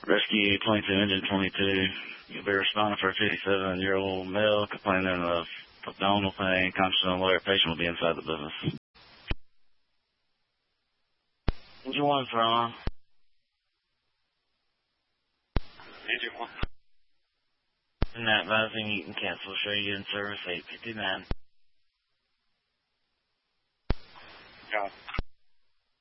Rescue 22 Engine 22. You'll be responding for a 57-year-old male complaining of abdominal pain, conscious and alert. Patient will be inside the business. Engine 1 from. Engine 1. Not advising you can cancel. Show you in service 859. Got it.